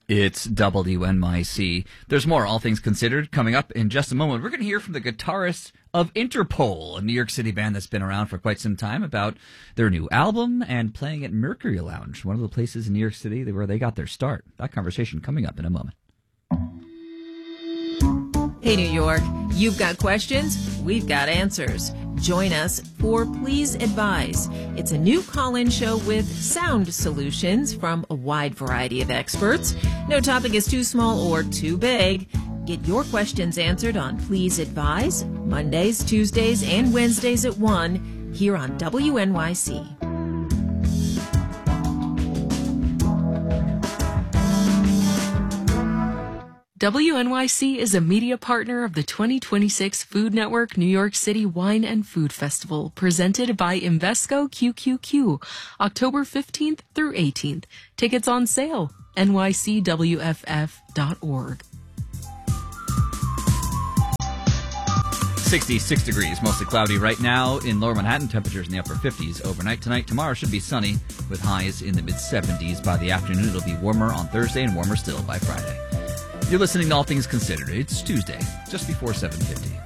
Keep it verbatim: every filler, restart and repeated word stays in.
It's W N Y C. There's more All Things Considered coming up in just a moment. We're going to hear from the guitarist of Interpol, a New York City band that's been around for quite some time, about their new album and playing at Mercury Lounge, one of the places in New York City where they got their start. That conversation coming up in a moment. Hey, New York, you've got questions, we've got answers. Join us for Please Advise. It's a new call-in show with sound solutions from a wide variety of experts. No topic is too small or too big. Get your questions answered on Please Advise, Mondays, Tuesdays, and Wednesdays at one, here on W N Y C. W N Y C is a media partner of the twenty twenty-six Food Network New York City Wine and Food Festival, presented by Invesco Q Q Q, October fifteenth through eighteenth. Tickets on sale, N Y C W F F dot org. sixty-six degrees, mostly cloudy right now in lower Manhattan. Temperatures in the upper fifties overnight. Tonight, tomorrow should be sunny with highs in the mid-seventies. By the afternoon, it'll be warmer on Thursday and warmer still by Friday. You're listening to All Things Considered. It's Tuesday, just before seven fifty.